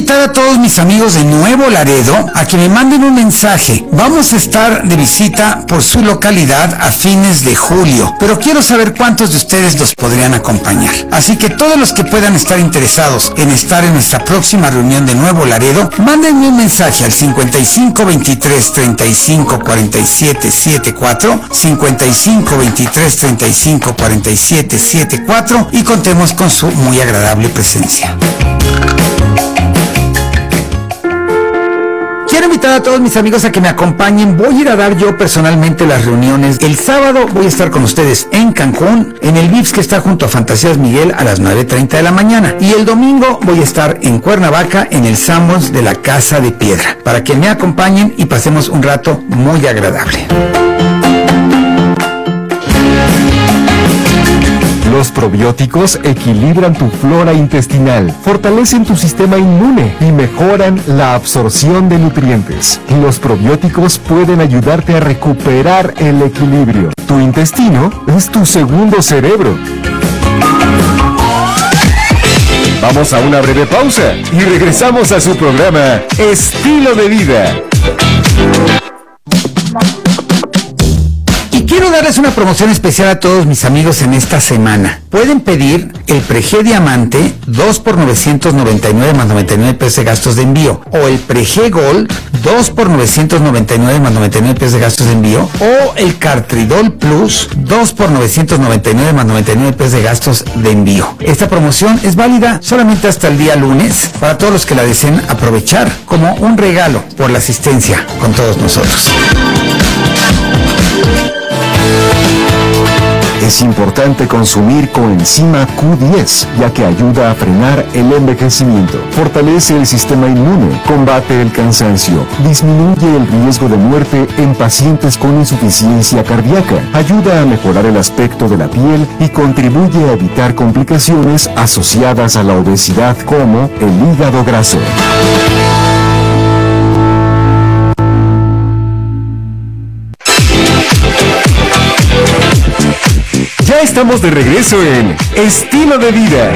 invitar a todos mis amigos de Nuevo Laredo a que me manden un mensaje. Vamos a estar de visita por su localidad a fines de julio, pero quiero saber cuántos de ustedes los podrían acompañar. Así que todos los que puedan estar interesados en estar en nuestra próxima reunión de Nuevo Laredo, mándenme un mensaje al 55 23 35 47 74, 55 23 35 47 74, y contemos con su muy agradable presencia. Quiero invitar a todos mis amigos a que me acompañen. Voy a ir a dar yo personalmente las reuniones. El sábado voy a estar con ustedes en Cancún, en el VIPS que está junto a Fantasías Miguel a las 9:30 de la mañana. Y el domingo voy a estar en Cuernavaca, en el Sanborns de la Casa de Piedra, para que me acompañen y pasemos un rato muy agradable. Los probióticos equilibran tu flora intestinal, fortalecen tu sistema inmune y mejoran la absorción de nutrientes. Los probióticos pueden ayudarte a recuperar el equilibrio. Tu intestino es tu segundo cerebro. Vamos a una breve pausa y regresamos a su programa Estilo de Vida. Quiero darles una promoción especial a todos mis amigos en esta semana. Pueden pedir el Prege Diamante 2 por 999 más 99 pesos de gastos de envío, o el Prege Gold 2 por 999 más 99 pesos de gastos de envío, o el Cartridol Plus 2 por 999 más 99 pesos de gastos de envío. Esta promoción es válida solamente hasta el día lunes para todos los que la deseen aprovechar como un regalo por la asistencia con todos nosotros. Es importante consumir coenzima Q10, ya que ayuda a frenar el envejecimiento, fortalece el sistema inmune, combate el cansancio, disminuye el riesgo de muerte en pacientes con insuficiencia cardíaca, ayuda a mejorar el aspecto de la piel y contribuye a evitar complicaciones asociadas a la obesidad como el hígado graso. Ya estamos de regreso en Estilo de Vida.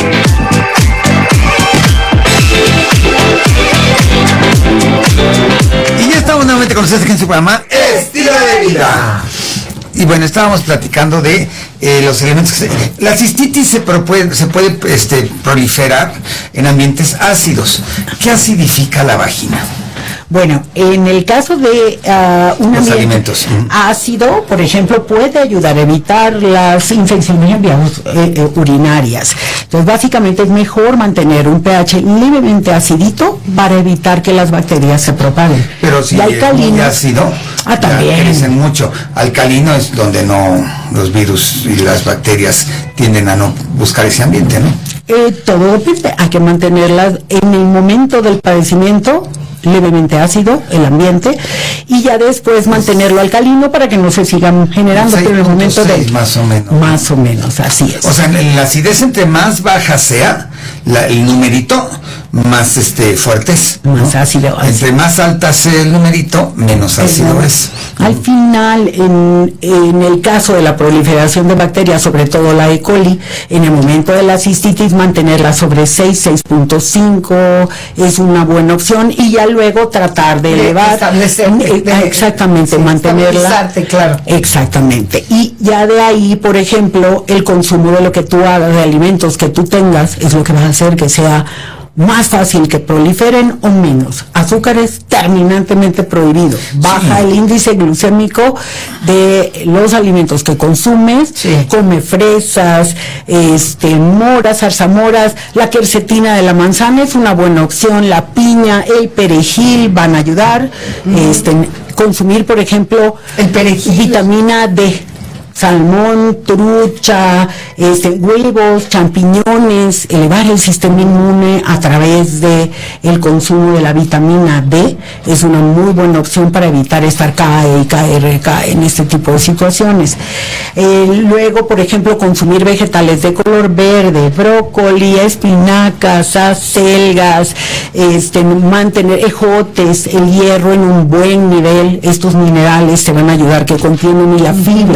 Y ya estamos nuevamente con ustedes aquí en su programa Estilo de Vida. Y bueno, estábamos platicando de los elementos que la cistitis se puede proliferar en ambientes ácidos. ¿Qué acidifica la vagina? Bueno, en el caso de un ambiente ácido, por ejemplo, puede ayudar a evitar las infecciones en vías urinarias. Entonces, básicamente es mejor mantener un pH levemente acidito para evitar que las bacterias se propaguen. Pero si es muy ácido, también crecen mucho. Alcalino es donde los virus y las bacterias tienden a no buscar ese ambiente, ¿no? Todo depende. Hay que mantenerlas en el momento del padecimiento levemente ácido el ambiente, y ya después mantenerlo alcalino para que no se sigan generando, pero en el momento de más o menos, así es. O sea, en la acidez, entre más baja sea el numerito, más fuerte es, ¿no? Más ácido. Entre más alta sea el numerito, menos ácido es. Al final, en el caso de la proliferación de bacterias, sobre todo la E. coli, en el momento de la cistitis, mantenerla sobre 6.5 es una buena opción, y ya luego tratar de elevar, exactamente, mantenerla, claro. Exactamente. Y ya de ahí, por ejemplo, el consumo de lo que tú hagas, de alimentos que tú tengas, es lo que va a hacer que sea más fácil que proliferen o menos. Azúcares terminantemente prohibido. Baja el índice glucémico de los alimentos que consumes. Come fresas, moras, zarzamoras. La quercetina de la manzana es una buena opción. La piña, el perejil van a ayudar. Consumir, por ejemplo, el perejil, vitamina D. Salmón, trucha, huevos, champiñones, elevar el sistema inmune a través de el consumo de la vitamina D es una muy buena opción para evitar estar cae en este tipo de situaciones. Luego, por ejemplo, consumir vegetales de color verde, brócoli, espinacas, acelgas, mantener ejotes, el hierro en un buen nivel. Estos minerales te van a ayudar que contienen, y la fibra.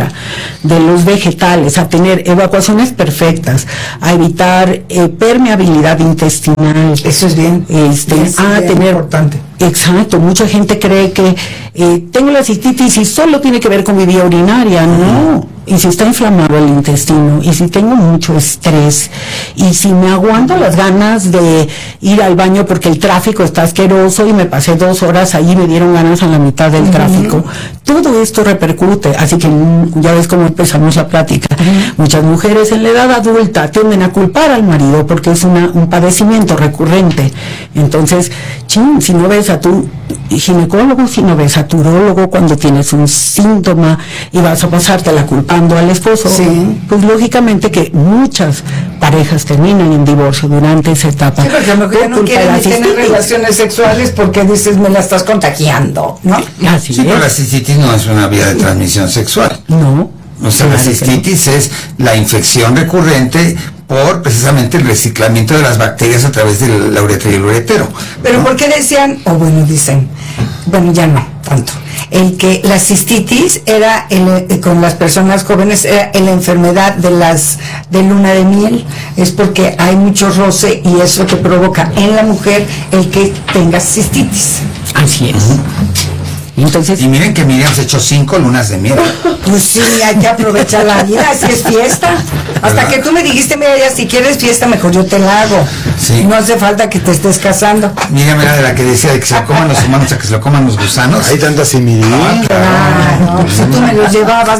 de los vegetales, a tener evacuaciones perfectas, a evitar permeabilidad intestinal. Eso es bien, a tener importante. Exacto, mucha gente cree que tengo la cistitis y solo tiene que ver con mi vía urinaria, no. Y si está inflamado el intestino, y si tengo mucho estrés, y si me aguanto las ganas de ir al baño porque el tráfico está asqueroso y me pasé 2 horas ahí, me dieron ganas a la mitad del tráfico, todo esto repercute. Así que ya ves cómo empezamos la plática. Muchas mujeres en la edad adulta tienden a culpar al marido porque es un padecimiento recurrente. Entonces, si no ves a tu ginecólogo, si no ves a tu urólogo cuando tienes un síntoma y vas a pasártela culpando al esposo, pues lógicamente que muchas parejas terminan en divorcio durante esa etapa. Sí, porque a lo mejor no quieren ni tener relaciones sexuales porque dices, me la estás contagiando, ¿no? Así es. Pero la cistitis no es una vía de transmisión sexual. No. O sea, la cistitis es la infección recurrente por precisamente el reciclamiento de las bacterias a través de la uretra y el uretero. Pero ¿por qué decían, dicen, ya no tanto, el que la cistitis era con las personas jóvenes era la enfermedad de luna de miel? Es porque hay mucho roce y eso te provoca en la mujer el que tengas cistitis. Así es. Entonces, y miren que Miriam se echó 5 lunas de miel. Pues sí, hay que aprovechar la vida, si es fiesta. Hasta que tú me dijiste, mira, ya si quieres fiesta, mejor yo te la hago. Sí. No hace falta que te estés casando. Miriam era de la que decía de que se lo coman los humanos a que se lo coman los gusanos. Hay tanta similitud. Claro, si tú me los llevabas.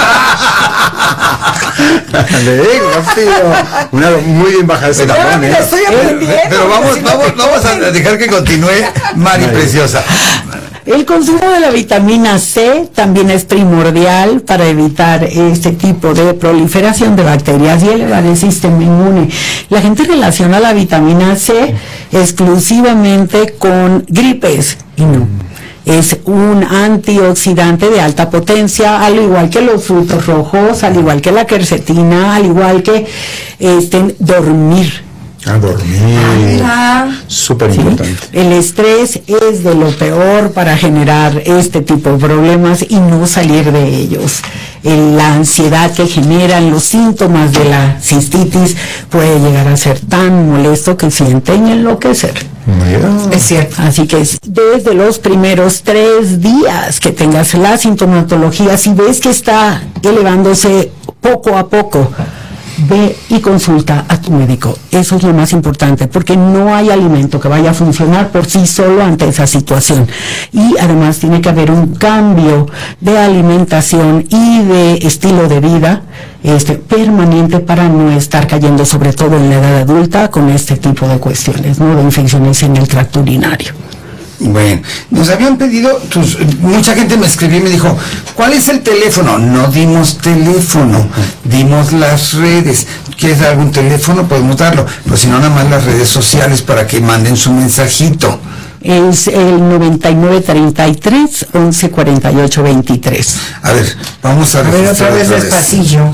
Una muy bien bajada ese tapón, ¿eh? Estoy aprendiendo. Pero vamos a dejar que continúe Mari Preciosa. El consumo de la vitamina C también es primordial para evitar este tipo de proliferación de bacterias y elevar el sistema inmune. La gente relaciona la vitamina C exclusivamente con gripes y no. Es un antioxidante de alta potencia, al igual que los frutos rojos, al igual que la quercetina, al igual que dormir. A dormir. Súper importante. El estrés es de lo peor para generar este tipo de problemas y no salir de ellos. La ansiedad que generan los síntomas de la cistitis puede llegar a ser tan molesto que sienten enloquecer. Es cierto. Así que desde los primeros 3 días que tengas la sintomatología, si ves que está elevándose poco a poco, ve y consulta a tu médico. Eso es lo más importante, porque no hay alimento que vaya a funcionar por sí solo ante esa situación. Y además tiene que haber un cambio de alimentación y de estilo de vida permanente para no estar cayendo, sobre todo en la edad adulta, con este tipo de cuestiones, ¿no? De infecciones en el tracto urinario. Bueno, nos habían pedido, mucha gente me escribió y me dijo, ¿cuál es el teléfono? No dimos teléfono, dimos las redes. ¿Quieres dar algún teléfono? Podemos darlo, pero si no, nada más las redes sociales para que manden su mensajito. Es el 9933 1148 23. A ver, vamos a ver otra vez despacillo.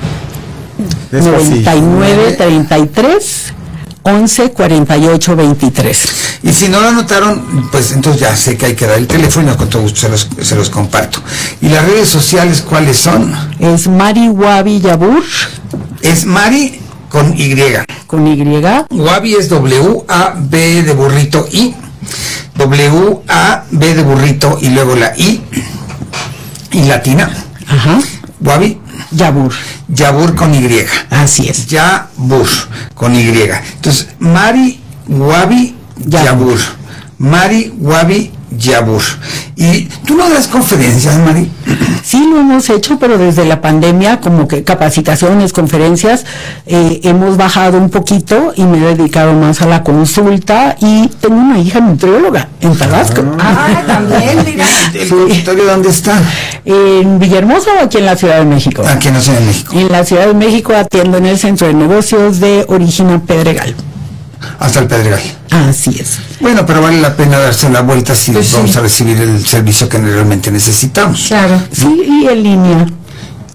9933 1148 23. Y si no lo anotaron, pues entonces ya sé que hay que dar el teléfono y con todo gusto se los comparto. ¿Y las redes sociales cuáles son? Es Mari Wabi Yabur. Es Mari con Y. Con Y. Wabi es W-A-B de burrito I. W-A-B de burrito y luego la I. Y latina. Ajá. Wabi Yabur. Yabur con Y. Así es. Yabur con Y. Entonces, Mari Wabi Yabur. Mari Wabi Yabur. ¿Y tú no das conferencias, Mari? Sí, lo hemos hecho, pero desde la pandemia, como que capacitaciones, conferencias, hemos bajado un poquito y me he dedicado más a la consulta y tengo una hija nutrióloga en Tabasco. También, mira. ¿El consultorio dónde está? ¿En Villahermosa o aquí en la Ciudad de México? Aquí en la Ciudad de México. En la Ciudad de México atiendo en el Centro de Negocios de Origina Pedregal. Hasta el Pedregal. Así es. Bueno, pero vale la pena darse la vuelta si Pues vamos sí. a recibir el servicio que realmente necesitamos. Claro. Sí, y en línea.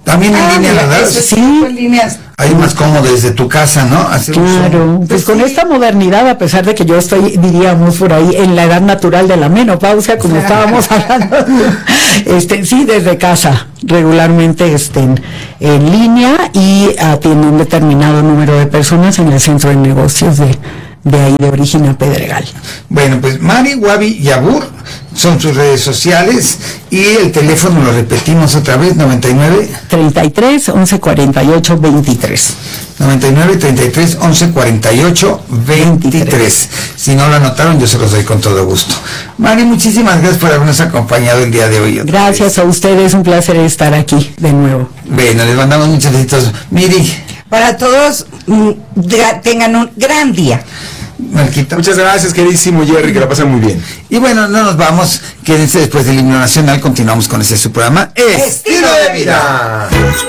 También en línea, mira, ¿verdad? eso Sí. en líneas. Ahí más cómodo desde tu casa, ¿no? Hacer un Zoom. Claro, pues con esta modernidad, a pesar de que yo estoy, diríamos por ahí, en la edad natural de la menopausia, como estábamos hablando, sí, desde casa, regularmente en línea y atiende un determinado número de personas en el centro de negocios de ahí de Origina Pedregal. Bueno, pues Mari Wabi Yabur son sus redes sociales y el teléfono lo repetimos otra vez, 99 33 11 48 23. 99 33 11 48 23. Si no lo anotaron, yo se los doy con todo gusto. Mari, muchísimas gracias por habernos acompañado el día de hoy. Gracias a ustedes, un placer estar aquí de nuevo. Bueno, les mandamos muchos besitos. Miri, Para todos, tengan un gran día. Marquito. Muchas gracias, queridísimo Jerry, que la pasen muy bien. Y bueno, no nos vamos, quédense después del himno nacional, continuamos con ese su programa Estilo de vida.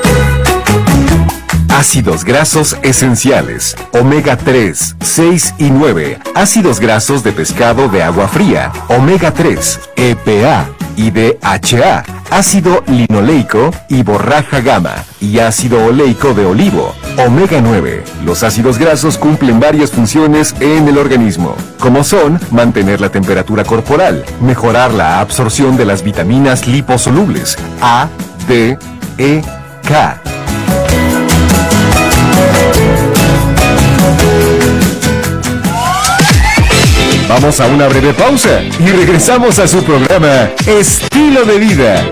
Ácidos grasos esenciales, omega 3, 6 y 9, ácidos grasos de pescado de agua fría, omega 3, EPA y DHA, ácido linoleico y borraja gamma y ácido oleico de olivo, omega 9. Los ácidos grasos cumplen varias funciones en el organismo, como son mantener la temperatura corporal, mejorar la absorción de las vitaminas liposolubles A, D, E, K. Vamos a una breve pausa y regresamos a su programa Estilo de Vida.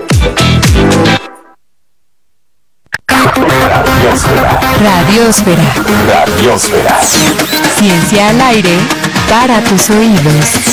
Radiosfera. Radiosfera. Ciencia al aire para tus oídos.